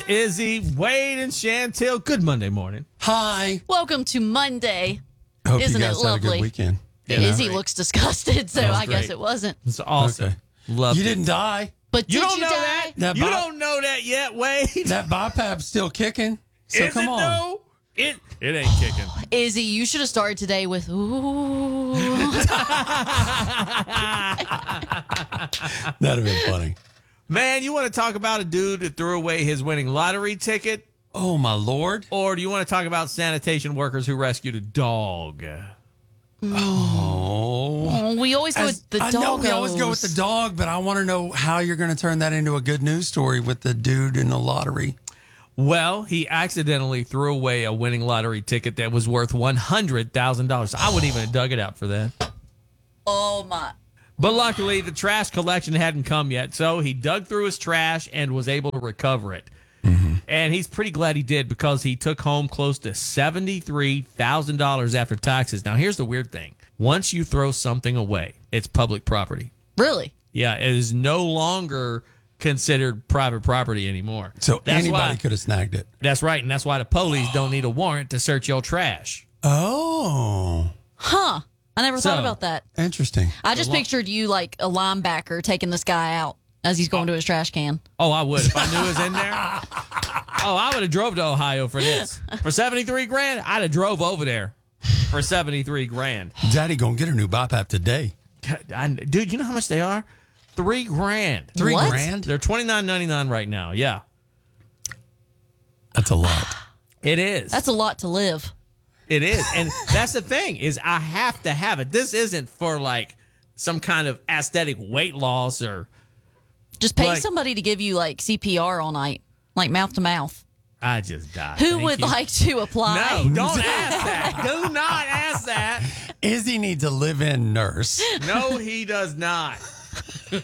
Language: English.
Izzy, Wade, and Chantel. Good Monday morning. Hi. Welcome to Monday. Hope Isn't you guys it had a lovely? good weekend. Yeah, Izzy great. looks disgusted, so That was I guess great. it wasn't. It's awesome. Okay. Loved You it. didn't die. But You did don't you know die? that? That You Bob- don't know that yet, Wade. That BiPAP's still kicking. So Is come it on. though? It ain't kicking. Izzy, you should have started today with ooh. That'd have been funny. Man, you want to talk about a dude that threw away his winning lottery ticket? Oh, my Lord. Or do you want to talk about sanitation workers who rescued a dog? Oh. We always go with the I dog. know we always go with the dog, but I want to know how you're going to turn that into a good news story with the dude in the lottery. Well, he accidentally threw away a winning lottery ticket that was worth $100,000. I wouldn't even have dug it out for that. Oh, my. But luckily, the trash collection hadn't come yet, so he dug through his trash and was able to recover it. And he's pretty glad he did because he took home close to $73,000 after taxes. Now, here's the weird thing. Once you throw something away, it's public property. Really? Yeah, it is no longer considered private property anymore. So That's anybody why- could have snagged it. That's right, and that's why the police don't need a warrant to search your trash. Oh, Huh. I never So- thought about that. interesting. I just pictured you like a linebacker taking this guy out as he's going to his trash can. Oh, I would. If I knew it was in there. Oh, I would have drove to Ohio for this. For 73 grand, I'd have drove over there for 73 grand. Daddy going to get a new BiPAP today. Dude, you know how much they are? $3 grand. $3 What? grand? They're $29.99 right now. Yeah, That's a lot. it is. That's a lot to live. It is. And that's the thing is I have to have it. This isn't for like some kind of aesthetic weight loss or Just pay Like- somebody to give you like CPR all night, like mouth to mouth. I just died. Who Thank would you. like to apply? No, don't ask that. Do not ask that. Izzy needs a live-in nurse. No, he does not.